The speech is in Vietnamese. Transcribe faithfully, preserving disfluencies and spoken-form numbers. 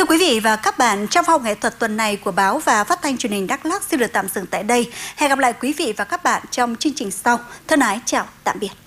Thưa quý vị và các bạn, trong phòng nghệ thuật tuần này của báo và phát thanh truyền hình Đắk Lắk xin được tạm dừng tại đây. Hẹn gặp lại quý vị và các bạn trong chương trình sau. Thân ái chào tạm biệt.